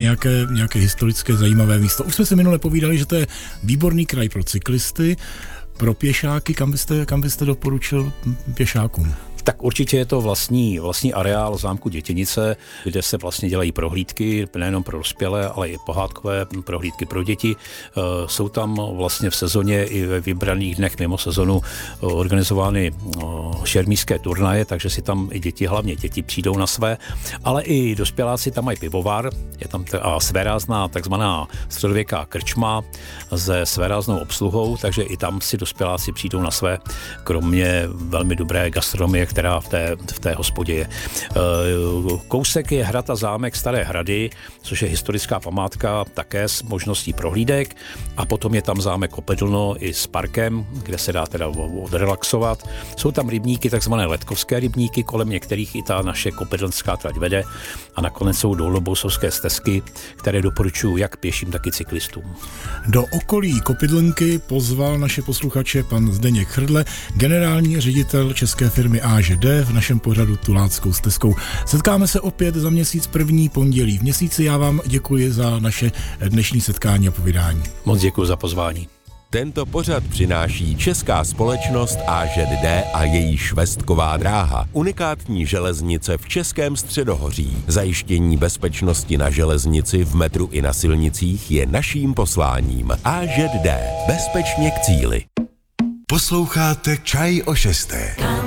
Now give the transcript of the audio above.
nějaké historické zajímavé místo. Už jsme si minule povídali, že to je výborný kraj pro cyklisty, pro pěšáky. Kam byste doporučil pěšákům? Tak určitě je to vlastní areál zámku Dětěnice, kde se vlastně dělají prohlídky, nejenom pro dospělé, ale i pohádkové prohlídky pro děti. Jsou tam vlastně v sezóně i ve vybraných dnech mimo sezonu organizovány šermířské turnaje, takže si tam i hlavně děti přijdou na své, ale i dospěláci tam mají pivovar, je tam svérázná takzvaná středověká krčma se svéráznou obsluhou, takže i tam si dospěláci přijdou na své, kromě velmi dobré gastronomie, která v té hospodě je. Kousek je hrad a zámek Staré Hrady, což je historická památka také s možností prohlídek, a potom je tam zámek Kopedlno i s parkem, kde se dá teda odrelaxovat. Jsou tam rybníky, takzvané letkovské rybníky, kolem některých i ta naše kopedlnská trať vede, a nakonec jsou Dolnobousovské stezky, které doporučuji jak pěším, tak i cyklistům. Do okolí Kopydlnky pozval naše posluchače pan Zdeněk Chrdle, generální ředitel české firmy AŽD, v našem pořadu Tuláckou stezkou. Setkáme se opět za měsíc, první pondělí v měsíci. Já vám děkuji za naše dnešní setkání a povídání. Moc děkuji za pozvání. Tento pořad přináší česká společnost AŽD a její švestková dráha. Unikátní železnice v Českém středohoří. Zajištění bezpečnosti na železnici, v metru i na silnicích je naším posláním. AŽD. Bezpečně k cíli. Posloucháte Čaj o 6.